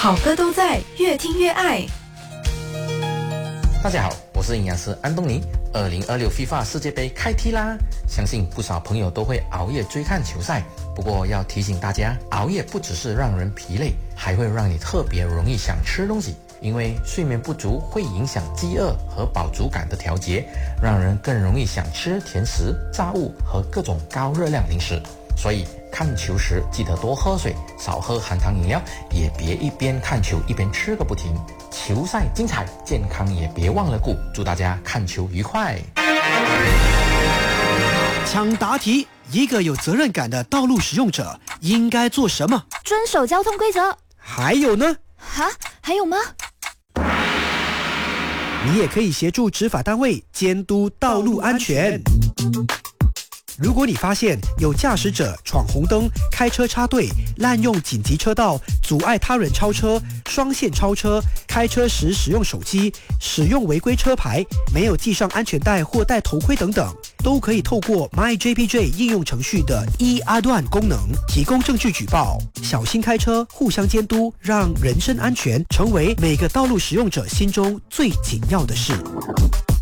好歌都在，越听越爱。 大家好，我是营养师安东尼。2026 FIFA 世界杯开踢啦！相信不少朋友都会熬夜追看球赛，不过要提醒大家，熬夜不只是让人疲累，还会让你特别容易想吃东西。因为睡眠不足会影响饥饿和饱足感的调节，让人更容易想吃甜食、炸物和各种高热量零食。所以看球时记得多喝水，少喝含糖饮料，也别一边看球一边吃个不停。球赛精彩，健康也别忘了顾。祝大家看球愉快。 抢答题：一个有责任感的道路使用者应该做什么？ 遵守交通规则。 还有呢？ 还有吗？ 你也可以协助执法单位监督道路安全。如果你发现有驾驶者闯红灯、开车插队、滥用紧急车道、阻碍他人超车、双线超车、开车时使用手机、使用违规车牌、没有系上安全带或戴头盔等等，都可以透过 MyJPJ 应用程序的阿段功能提供证据举报。小心开车，互相监督，让人身安全成为每个道路使用者心中最紧要的事。